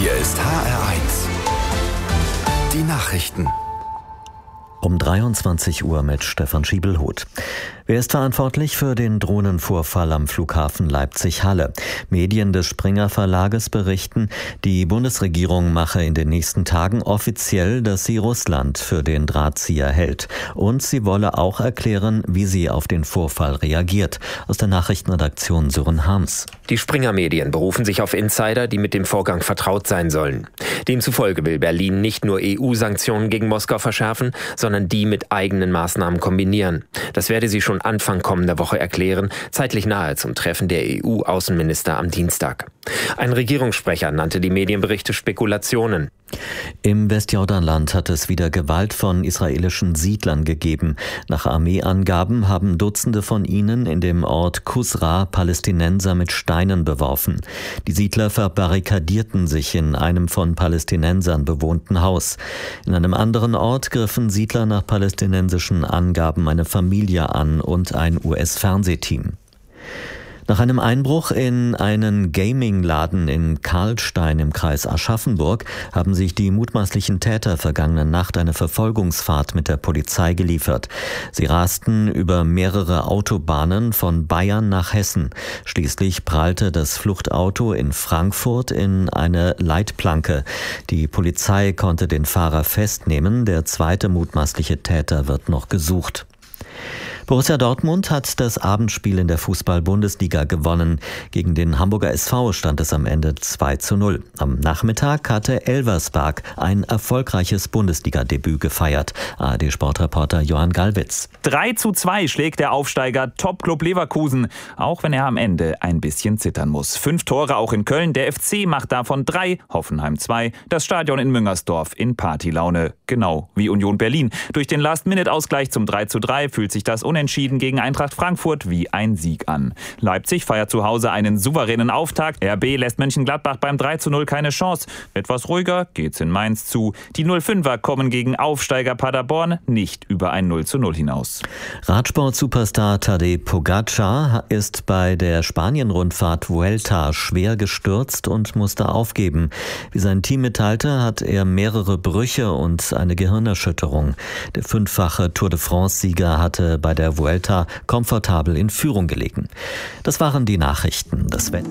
Hier ist HR1. Die Nachrichten. Um 23 Uhr mit Stefan Schiebelhuth. Wer ist verantwortlich für den Drohnenvorfall am Flughafen Leipzig-Halle? Medien des Springer Verlages berichten, die Bundesregierung mache in den nächsten Tagen offiziell, dass sie Russland für den Drahtzieher hält. Und sie wolle auch erklären, wie sie auf den Vorfall reagiert. Aus der Nachrichtenredaktion Sören Harms. Die Springer-Medien berufen sich auf Insider, die mit dem Vorgang vertraut sein sollen. Demzufolge will Berlin nicht nur EU-Sanktionen gegen Moskau verschärfen, sondern die mit eigenen Maßnahmen kombinieren. Das werde sie schon Anfang kommender Woche erklären, zeitlich nahe zum Treffen der EU-Außenminister am Dienstag. Ein Regierungssprecher nannte die Medienberichte Spekulationen. Im Westjordanland hat es wieder Gewalt von israelischen Siedlern gegeben. Nach Armeeangaben haben Dutzende von ihnen in dem Ort Kusra Palästinenser mit Steinen beworfen. Die Siedler verbarrikadierten sich in einem von Palästinensern bewohnten Haus. In einem anderen Ort griffen Siedler nach palästinensischen Angaben eine Familie an und ein US-Fernsehteam. Nach einem Einbruch in einen Gaming-Laden in Karlstein im Kreis Aschaffenburg haben sich die mutmaßlichen Täter vergangene Nacht eine Verfolgungsfahrt mit der Polizei geliefert. Sie rasten über mehrere Autobahnen von Bayern nach Hessen. Schließlich prallte das Fluchtauto in Frankfurt in eine Leitplanke. Die Polizei konnte den Fahrer festnehmen. Der zweite mutmaßliche Täter wird noch gesucht. Borussia Dortmund hat das Abendspiel in der Fußball-Bundesliga gewonnen. Gegen den Hamburger SV stand es am Ende 2:0. Am Nachmittag hatte Elversberg ein erfolgreiches Bundesliga-Debüt gefeiert. ARD-Sportreporter Johann Gallwitz. 3:2 schlägt der Aufsteiger Topclub Leverkusen, auch wenn er am Ende ein bisschen zittern muss. 5 Tore auch in Köln, der FC macht davon 3, Hoffenheim 2, das Stadion in Müngersdorf in Partylaune, genau wie Union Berlin. Durch den Last-Minute-Ausgleich zum 3:3 fühlt sich das Unentschieden gegen Eintracht Frankfurt wie ein Sieg an. Leipzig feiert zu Hause einen souveränen Auftakt. RB lässt Mönchengladbach beim 3:0 keine Chance. Etwas ruhiger geht's in Mainz zu. Die 05er kommen gegen Aufsteiger Paderborn nicht über ein 0:0 hinaus. Radsport-Superstar Tadej Pogačar ist bei der Spanien-Rundfahrt Vuelta schwer gestürzt und musste aufgeben. Wie sein Team mitteilte, hat er mehrere Brüche und eine Gehirnerschütterung. Der 5-fache Tour de France-Sieger hatte bei der Vuelta komfortabel in Führung gelegen. Das waren die Nachrichten. Das Wetter.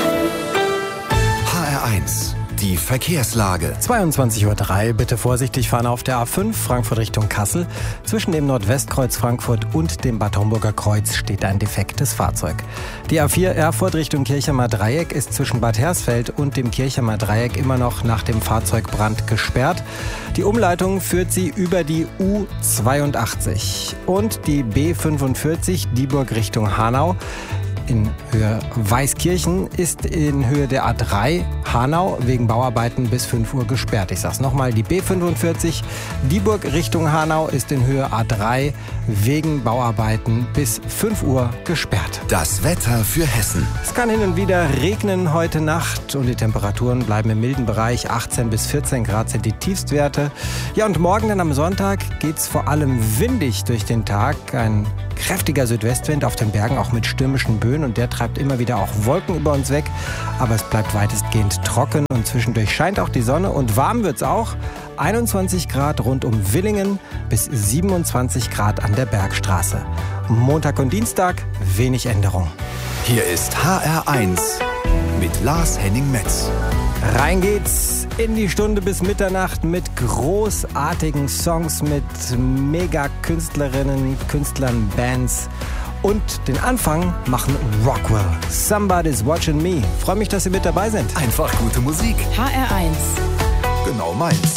HR1, die Verkehrslage. 22:03 Uhr, bitte vorsichtig fahren auf der A5 Frankfurt Richtung Kassel. Zwischen dem Nordwestkreuz Frankfurt und dem Bad Homburger Kreuz steht ein defektes Fahrzeug. Die A4 Erfurt Richtung Kirchheimer Dreieck ist zwischen Bad Hersfeld und dem Kirchheimer Dreieck immer noch nach dem Fahrzeugbrand gesperrt. Die Umleitung führt sie über die U82 und die B45 Dieburg Richtung Hanau. In Höhe Weißkirchen ist in Höhe der A3 Hanau wegen Bauarbeiten bis 5 Uhr gesperrt. Ich sag's nochmal, die B45 Dieburg Richtung Hanau ist in Höhe A3 wegen Bauarbeiten bis 5 Uhr gesperrt. Das Wetter für Hessen. Es kann hin und wieder regnen heute Nacht und die Temperaturen bleiben im milden Bereich. 18 bis 14 Grad sind die Tiefstwerte. Ja, und morgen dann am Sonntag geht's vor allem windig durch den Tag. Ein kräftiger Südwestwind auf den Bergen, auch mit stürmischen Böen, und der treibt immer wieder auch Wolken über uns weg. Aber es bleibt weitestgehend trocken und zwischendurch scheint auch die Sonne und warm wird's auch. 21 Grad rund um Villingen bis 27 Grad an der Bergstraße. Montag und Dienstag wenig Änderung. Hier ist HR1 mit Lars Henning-Metz. Rein geht's in die Stunde bis Mitternacht mit großartigen Songs, mit Mega-Künstlerinnen, Künstlern, Bands. Und den Anfang machen Rockwell. Somebody's Watching Me. Freue mich, dass Sie mit dabei sind. Einfach gute Musik. HR1. Genau meins.